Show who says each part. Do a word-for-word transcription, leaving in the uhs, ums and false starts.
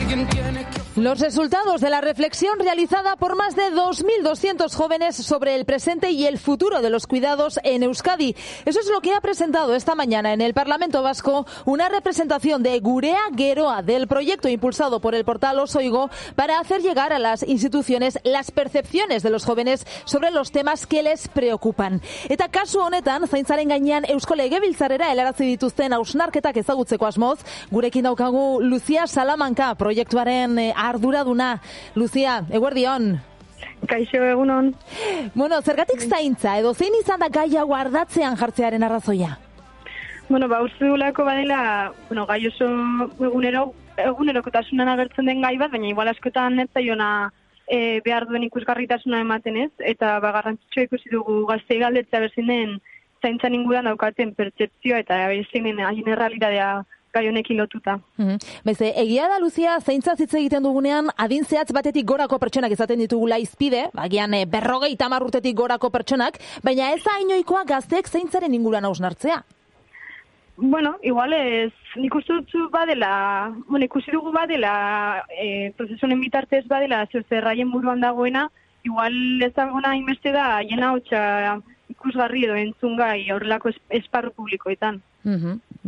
Speaker 1: Los resultados de la reflexión realizada por más de dos mil doscientos jóvenes sobre el presente y el futuro de los cuidados en Euskadi. Eso es lo que ha presentado esta mañana en el Parlamento Vasco una representación de Gurea Geroa, del proyecto impulsado por el portal Osoigo para hacer llegar a las instituciones las percepciones de los jóvenes sobre los temas que les preocupan. Eta kasu honetan, zaintzaren gainean Eusko Legebiltzarrera helarazi dituzten hausnarketak ezagutzeko asmoz, gurekin daukagu Lucia Salamanca, proiektuaren eh, arduraduna. Lucia, eguerdion.
Speaker 2: Kaixo, egunon.
Speaker 1: Bueno, zergatik zaintza edo zein izan da gai hau ardatzean jartzearen arrazoia?
Speaker 2: Bueno, ba, uste dugulako badela, bueno, gai oso egunero, egunerokotasunan agertzen den gai bat, baina igual askotan ez zaiona e, behar duen ikusgarritasuna ematen ez, eta ba, garrantzitsua ikusi dugu gaztei galdetzea berzinen zaintzan inguruan daukaten pertzepzioa eta berzinen haien errealitatea gai honekin lotuta.
Speaker 1: Mm-hmm. Beze, egia da, Lucia, zaintza hitz egiten dugunean, adin zehatz batetik gorako pertsonak izaten ditugula izpide, bagian e, berrogei tamar urtetik gorako pertsonak, baina ez da inoikoa gazteek zaintzaren inguruan hausnartzea.
Speaker 2: Bueno, igual ez, nik uste dut badela, bueno, ikusi dugu badela, e, prozesunen bitartez badela, zerraien buruan dagoena, igual ez dagoena inbeste da, jena hotxa ikusgarri edo entzungai horrelako esparru publikoetan.
Speaker 1: Mm-hmm.